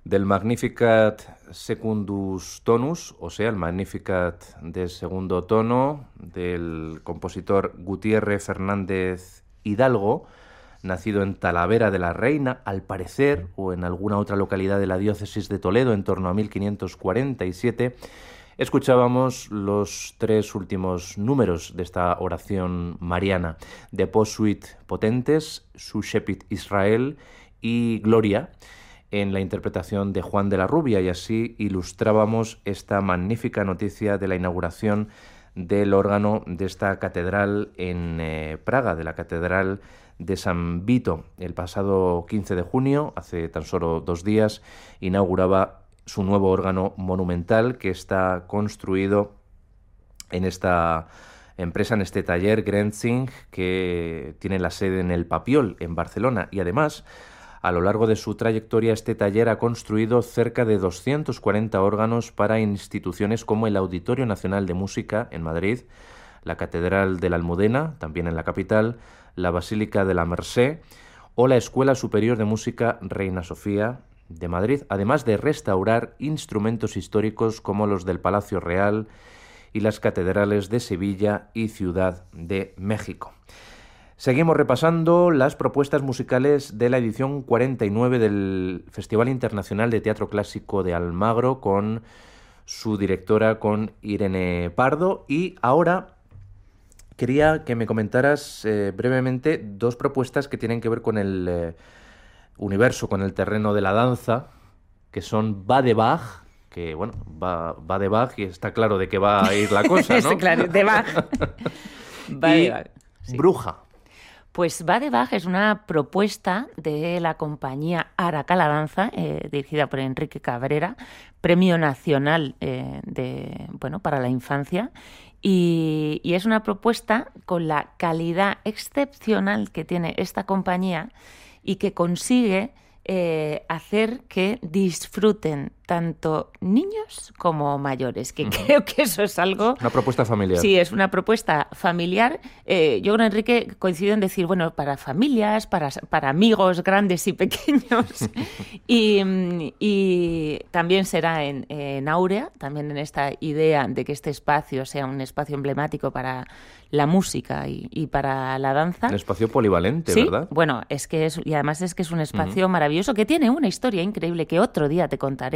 del Magnificat Secundus Tonus, o sea, el Magnificat de segundo tono del compositor Gutiérrez Fernández Hidalgo, nacido en Talavera de la Reina, al parecer, o en alguna otra localidad de la diócesis de Toledo, en torno a 1547, escuchábamos los tres últimos números de esta oración mariana, de Posuit Potentes, Suscepit Israel y Gloria, en la interpretación de Juan de la Rubia, y así ilustrábamos esta magnífica noticia de la inauguración del órgano de esta catedral en Praga, de la Catedral de San Vito. El pasado 15 de junio, hace tan solo 2 días, inauguraba su nuevo órgano monumental, que está construido en esta empresa, en este taller Grenzing, que tiene la sede en el Papiol, en Barcelona. Y además, a lo largo de su trayectoria, este taller ha construido cerca de 240 órganos para instituciones como el Auditorio Nacional de Música en Madrid, la Catedral de la Almudena, también en la capital, la Basílica de la Merced o la Escuela Superior de Música Reina Sofía de Madrid, además de restaurar instrumentos históricos como los del Palacio Real y las catedrales de Sevilla y Ciudad de México. Seguimos repasando las propuestas musicales de la edición 49 del Festival Internacional de Teatro Clásico de Almagro, con su directora, con Irene Pardo. Y ahora quería que me comentaras brevemente 2 propuestas que tienen que ver con el universo, con el terreno de la danza, que son Va de Bach, que bueno, va de Bach y está claro de qué va a ir la cosa, ¿no? Claro, de Bach. Va de Bach, sí. Bruja. Pues Va de Bach es una propuesta de la compañía Araca la Danza, dirigida por Enrique Cabrera, Premio Nacional para la Infancia, y es una propuesta con la calidad excepcional que tiene esta compañía y que consigue hacer que disfruten tanto niños como mayores, que creo que eso es algo... Una propuesta familiar. Sí, es una propuesta familiar. Yo con Enrique coincido en decir, bueno, para familias, para amigos grandes y pequeños. y también será en Áurea, también en esta idea de que este espacio sea un espacio emblemático para la música y para la danza. Un espacio polivalente, ¿sí? ¿Verdad? Bueno, y además es que es un espacio maravilloso que tiene una historia increíble que otro día te contaré.